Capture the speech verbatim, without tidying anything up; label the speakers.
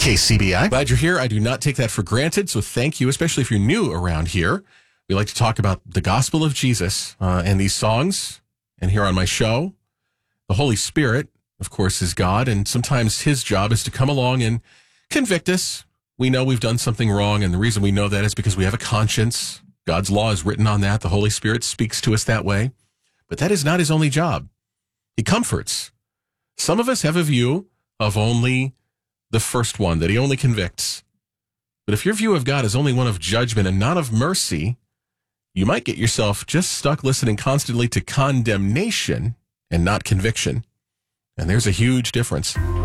Speaker 1: K C B I.
Speaker 2: Glad you're here. I do not take that for granted, so thank you, especially if you're new around here. We like to talk about the gospel of Jesus uh, and these songs. And here on my show, the Holy Spirit, of course, is God, and sometimes his job is to come along and convict us. We know we've done something wrong, and the reason we know that is because we have a conscience. God's law is written on that. The Holy Spirit speaks to us that way. But that is not his only job. He comforts. Some of us have a view of only the first one, that he only convicts. But if your view of God is only one of judgment and not of mercy, you might get yourself just stuck listening constantly to condemnation and not conviction. And there's a huge difference.